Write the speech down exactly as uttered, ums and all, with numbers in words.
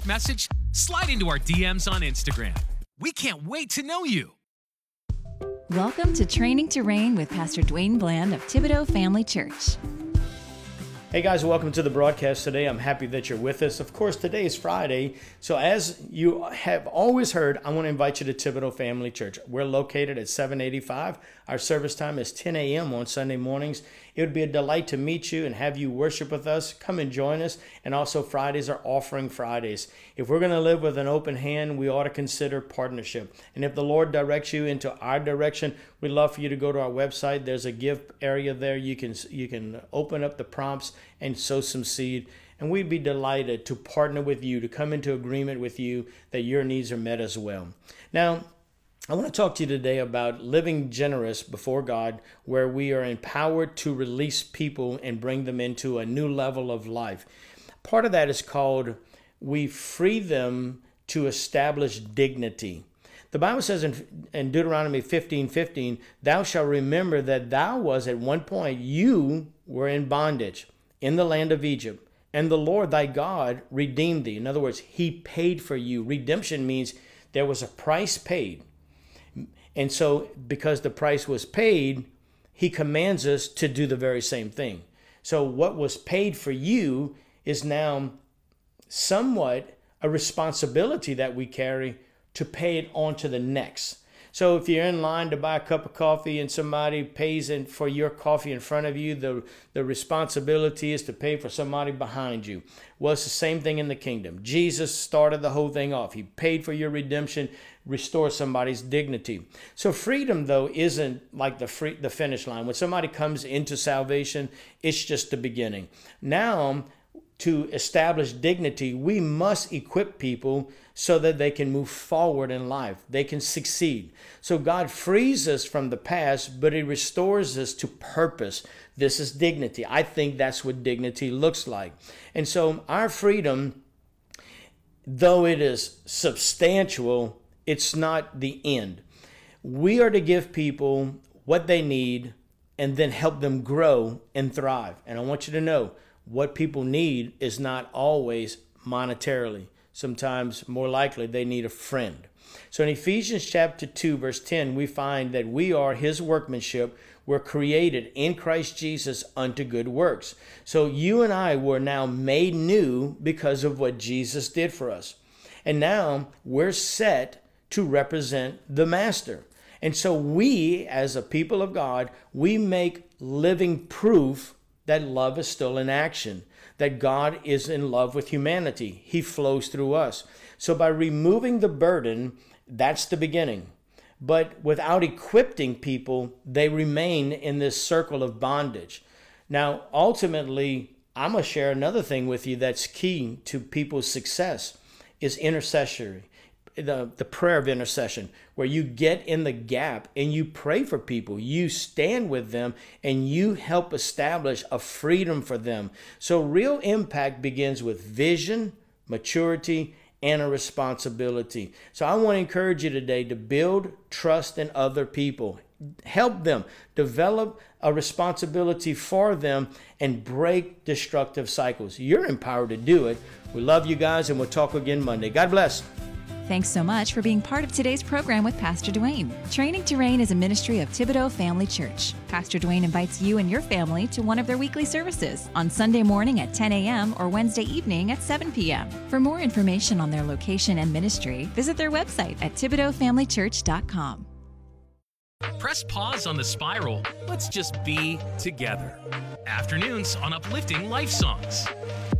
message? Slide into our D Ms on Instagram. We can't wait to know you. Welcome to Training to Reign with Pastor Dwayne Bland of Thibodaux Family Church. Hey guys, welcome to the broadcast today. I'm happy that you're with us. Of course, today is Friday. So as you have always heard, I want to invite you to Thibodaux Family Church. We're located at seven eighty-five. Our service time is ten a.m. on Sunday mornings. It would be a delight to meet you and have you worship with us. Come and join us. And also Fridays are offering Fridays. If we're going to live with an open hand, we ought to consider partnership. And if the Lord directs you into our direction, we'd love for you to go to our website. There's a give area there. You can you can open up the prompts and sow some seed. And we'd be delighted to partner with you, to come into agreement with you that your needs are met as well. Now, I want to talk to you today about living generous before God, where we are empowered to release people and bring them into a new level of life. Part of that is called we free them to establish dignity. The Bible says in, in Deuteronomy fifteen fifteen, thou shalt remember that thou was at one point, you were in bondage in the land of Egypt, and the Lord thy God redeemed thee. In other words, he paid for you. Redemption means there was a price paid. And so because the price was paid, he commands us to do the very same thing. So what was paid for you is now somewhat a responsibility that we carry to pay it on to the next. So if you're in line to buy a cup of coffee and somebody pays in for your coffee in front of you, the, the responsibility is to pay for somebody behind you. Well, it's the same thing in the kingdom. Jesus started the whole thing off. He paid for your redemption, restore somebody's dignity. So freedom, though, isn't like the free, the finish line. When somebody comes into salvation, it's just the beginning. Now, to establish dignity, we must equip people so that they can move forward in life. They can succeed. So God frees us from the past, but he restores us to purpose. This is dignity. I think that's what dignity looks like. And so our freedom, though it is substantial, it's not the end. We are to give people what they need and then help them grow and thrive. And I want you to know, what people need is not always monetarily. Sometimes, more likely, they need a friend. So in Ephesians chapter two, verse ten, we find that we are his workmanship. We're created in Christ Jesus unto good works. So you and I were now made new because of what Jesus did for us. And now we're set to represent the master. And so we, as a people of God, we make living proof that love is still in action, that God is in love with humanity. He flows through us. So by removing the burden, that's the beginning. But without equipping people, they remain in this circle of bondage. Now, ultimately, I'm going to share another thing with you that's key to people's success is intercessory. The, the prayer of intercession, where you get in the gap and you pray for people, you stand with them and you help establish a freedom for them. So real impact begins with vision, maturity, and a responsibility. So I want to encourage you today to build trust in other people. Help them develop a responsibility for them and break destructive cycles. You're empowered to do it. We love you guys, and we'll talk again Monday. God bless. Thanks so much for being part of today's program with Pastor Dwayne. Training to Reign is a ministry of Thibodaux Family Church. Pastor Dwayne invites you and your family to one of their weekly services on Sunday morning at ten a.m. or Wednesday evening at seven p.m. For more information on their location and ministry, visit their website at thibodaux family church dot com. Press pause on the spiral. Let's just be together. Afternoons on Uplifting Life Songs.